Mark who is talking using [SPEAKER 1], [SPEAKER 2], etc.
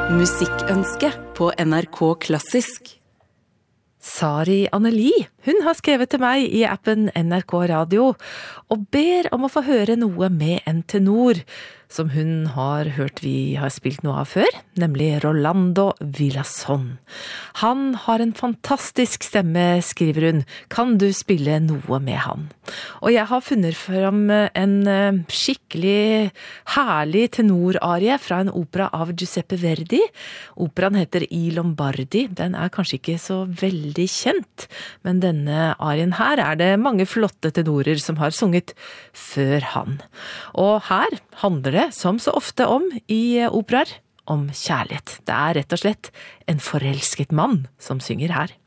[SPEAKER 1] Musikkønske på NRK Klassisk.
[SPEAKER 2] Sari Anneli, hun har skrevet til meg i appen NRK Radio og ber om å få høre noe med en tenor som hun har hørt vi har spilt noe av før, nemlig Rolando Villazón. Han har en fantastisk stemme, skriver hun. Kan du spille noe med han? Og jeg har funnet fram en skikkelig herlig tenorarie fra en opera av Giuseppe Verdi. Operaen heter I Lombardi. Den er kanskje ikke så veldig kjent, men denne arien her er det mange flotte tenorer som har sunget før han. Og her handler det, som så ofte i operaer, om kjærlighet. Det er rett og slett en forelsket mann som synger her.